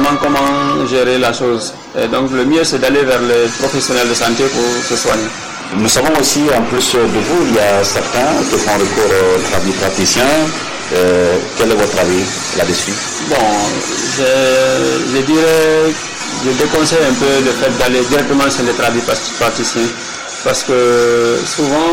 vraiment comment gérer la chose. Et donc le mieux c'est d'aller vers les professionnels de santé pour se soigner. Nous savons aussi, en plus de vous, il y a certains qui font recours aux tradipraticiens. Quel est votre avis là-dessus? Bon, je dirais, je déconseille un peu le fait d'aller directement chez les tradipraticiens. Parce que souvent,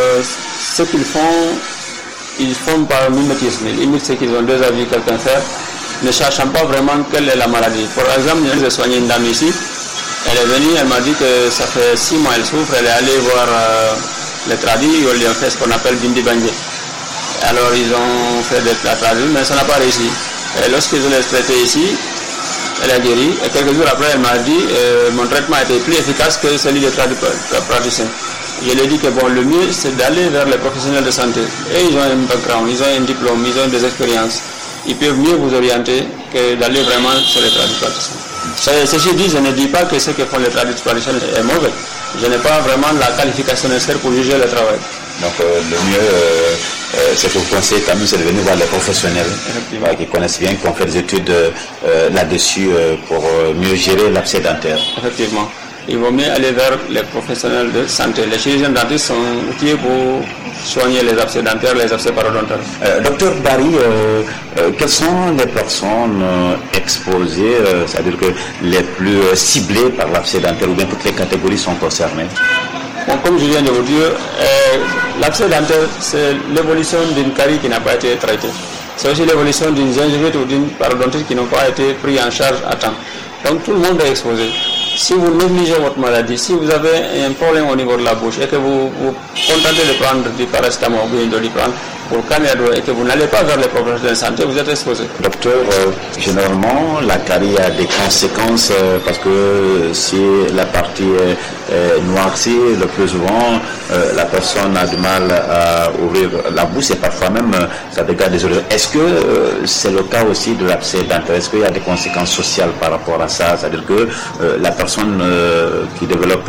ce qu'ils font, ils font par mimétisme. Ils imitent ce qu'ils ont déjà vu quelqu'un faire, ne cherchant pas vraiment quelle est la maladie. Par exemple, j'ai soigné une dame ici, elle est venue, elle m'a dit que ça fait 6 mois elle souffre, elle est allée voir les tradis, ils lui ont fait ce qu'on appelle Bindi Bandje. Alors ils ont fait la tradis, mais ça n'a pas réussi. Et lorsqu'ils ont traité ici, elle a guéri, et quelques jours après elle m'a dit mon traitement était plus efficace que celui des praticiens. Je lui ai dit que bon, le mieux c'est d'aller vers les professionnels de santé. Et ils ont un background, ils ont un diplôme, ils ont des expériences. Ils peuvent mieux vous orienter que d'aller vraiment sur les tradipraticiens. Ceci dit, je ne dis pas que ce que font les tradipraticiens est mauvais. Je n'ai pas vraiment la qualification nécessaire pour juger le travail. Donc le mieux, c'est que vous conseillez quand même, c'est de venir voir les professionnels qui connaissent bien, qui ont fait des études là-dessus pour mieux gérer l'abcès dentaire. Effectivement. Il vaut mieux aller vers les professionnels de santé. Les chirurgiens dentistes sont outillés pour soigner les abcès dentaires, les abcès parodontales. Docteur Barry, quelles sont les personnes exposées, c'est-à-dire que les plus ciblées par l'abcès dentaire, ou bien toutes les catégories sont concernées? Bon, comme je viens de vous dire, l'abcès dentaire, c'est l'évolution d'une carie qui n'a pas été traitée. C'est aussi l'évolution d'une gingivite ou d'une parodontite qui n'ont pas été pris en charge à temps. Donc tout le monde est exposé. Si vous négligez votre maladie, si vous avez un problème au niveau de la bouche et que vous vous contentez de prendre du paracétamol ou bien de Doliprane pour calmer la douleur et que vous n'allez pas vers les professionnels de santé, vous êtes exposé. Docteur, généralement, la carie a des conséquences parce que si la partie est noircie, le plus souvent, la personne a du mal à ouvrir la bouche et parfois même ça dégage des odeurs. Est-ce que c'est le cas aussi de l'abcès dentaire? Est-ce qu'il y a des conséquences sociales par rapport à ça? C'est-à-dire que la personne qui développe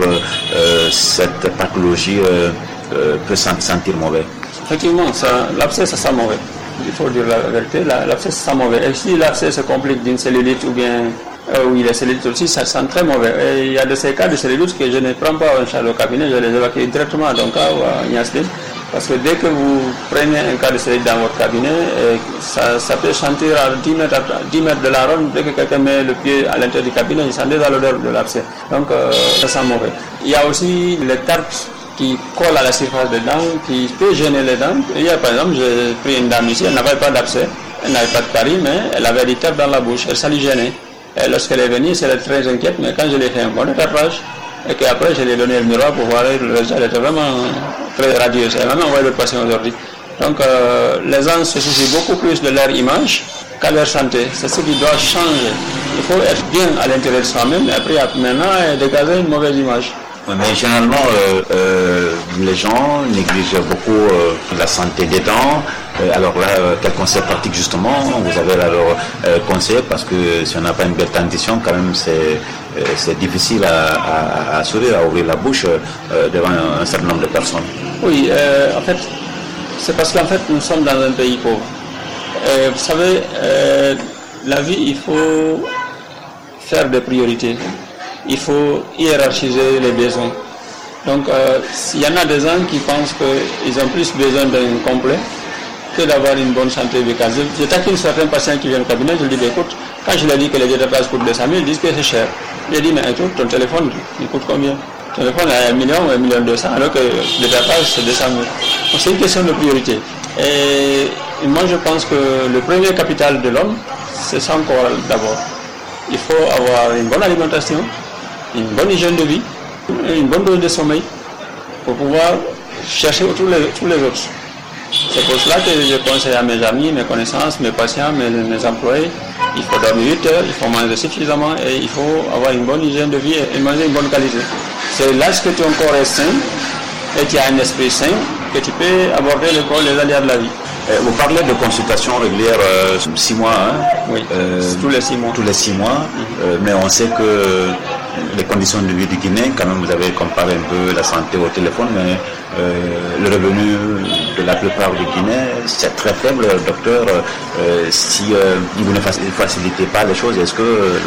cette pathologie peut s'en sentir mauvais? Effectivement, l'abcès, ça sent mauvais. Il faut dire la vérité, l'abcès, ça sent mauvais. Et si l'abcès se complique d'une cellulite ou bien oui, les cellulites aussi, ça sent très mauvais. Et il y a de ces cas de cellulites que je ne prends pas en charge au cabinet, je les évacue directement à Donka ou à Niaspil. Parce que dès que vous prenez un cas de cellulite dans votre cabinet, ça peut sentir à 10 mètres de la ronde. Dès que quelqu'un met le pied à l'intérieur du cabinet, il sent déjà l'odeur de l'abcès. Donc ça sent mauvais. Il y a aussi les tartes qui colle à la surface des dents, qui peut gêner les dents. Hier, par exemple, j'ai pris une dame ici, elle n'avait pas d'abcès, elle n'avait pas de carie, mais elle avait des taches dans la bouche, elle s'allait gêner. Et lorsqu'elle est venue, elle était très inquiète, mais quand je lui ai fait un bon rattrapage, et qu'après je lui ai donné le miroir pour voir le résultat, elle était vraiment très radieuse. Elle m'a même envoyé l'autre patient aujourd'hui. Donc les gens se soucient beaucoup plus de leur image qu'à leur santé. C'est ce qui doit changer. Il faut être bien à l'intérieur de soi-même, et après maintenant dégager une mauvaise image. Mais généralement, les gens négligent beaucoup la santé des dents. Alors là, quel conseil pratique justement vous avez à leur conseiller? Parce que si on n'a pas une belle dentition, quand même, c'est difficile à sourire, à ouvrir la bouche devant un certain nombre de personnes. Oui, en fait, c'est parce qu'en fait, nous sommes dans un pays pauvre. Vous savez, la vie, il faut faire des priorités. Il faut hiérarchiser les besoins. Donc, il y en a des gens qui pensent qu'ils ont plus besoin d'un complet que d'avoir une bonne santé buccale. Je taquine certains patients qui viennent au cabinet, je lui dis, écoute, quand je leur dis que les détartrages coûtent 200 000, ils disent que c'est cher. Je dis, mais écoute, ton téléphone, il coûte combien? Ton téléphone est 1 million ou 1,2 million, alors que le détartrage, c'est 200 000. Donc, c'est une question de priorité. Et moi, je pense que le premier capital de l'homme, c'est son corps d'abord. Il faut avoir une bonne alimentation, une bonne hygiène de vie, une bonne dose de sommeil pour pouvoir chercher tous les autres. C'est pour cela que je conseille à mes amis, mes connaissances, mes patients, mes employés, il faut dormir 8 heures, il faut manger suffisamment et il faut avoir une bonne hygiène de vie et manger une bonne qualité. C'est lorsque ton corps est sain et tu as un esprit sain que tu peux aborder les aléas de la vie. Vous parlez de consultations régulières 6 mois, hein? Oui, tous les 6 mois. Tous les 6 mois, mais on sait que les conditions de vie du Guinée, quand même vous avez comparé un peu la santé au téléphone, mais le revenu de la plupart du Guinée, c'est très faible, docteur. Si vous ne facilitez pas les choses, est-ce que